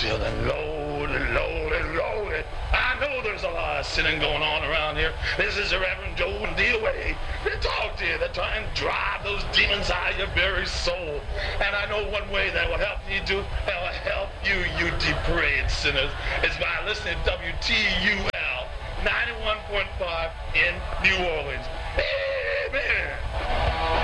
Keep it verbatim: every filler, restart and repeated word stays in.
feeling lonely, lonely, lonely. I know there's a lot of sinning going on around here. This is the Reverend Joe and D O A. They talk to you. They try and drive those demons out of your very soul. And I know one way that will help you do, that will help you, you depraved sinners, is by listening to W T U L ninety-one point five in New Orleans. Amen.